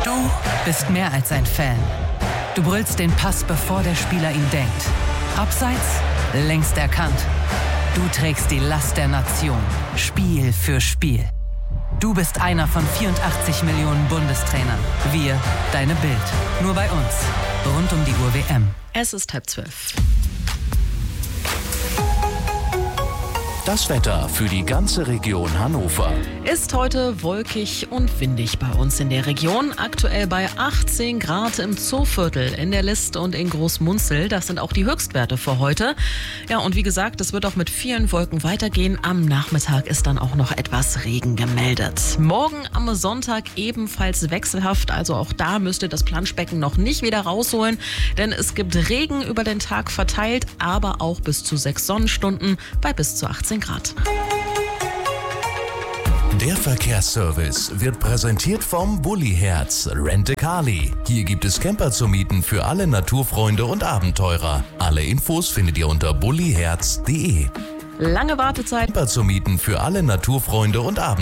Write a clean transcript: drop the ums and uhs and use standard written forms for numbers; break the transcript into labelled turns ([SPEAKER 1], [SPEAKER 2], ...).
[SPEAKER 1] Du bist mehr als ein Fan. Du brüllst den Pass, bevor der Spieler ihn denkt. Abseits, längst erkannt. Du trägst die Last der Nation, Spiel für Spiel. Du bist einer von 84 Millionen Bundestrainern. Wir, deine Bild. Nur bei uns. Rund um die Uhr WM.
[SPEAKER 2] Es ist 11:30.
[SPEAKER 3] Das Wetter für die ganze Region Hannover.
[SPEAKER 2] Ist heute wolkig und windig bei uns in der Region. Aktuell bei 18 Grad im Zooviertel, in der List und in Großmunzel. Das sind auch die Höchstwerte für heute. Ja, und wie gesagt, es wird auch mit vielen Wolken weitergehen. Am Nachmittag ist dann auch noch etwas Regen gemeldet. Morgen am Sonntag ebenfalls wechselhaft. Also auch da müsst ihr das Planschbecken noch nicht wieder rausholen. Denn es gibt Regen über den Tag verteilt, aber auch bis zu 6 Sonnenstunden bei bis zu 18 Grad.
[SPEAKER 3] Der Verkehrsservice wird präsentiert vom Bulli-Herz Rent-A-Car-Li. Hier gibt es Camper zu mieten für alle Naturfreunde und Abenteurer. Alle Infos findet ihr unter bulliherz.de.
[SPEAKER 2] Lange Wartezeit.
[SPEAKER 3] Camper zu mieten für alle Naturfreunde und Abenteurer.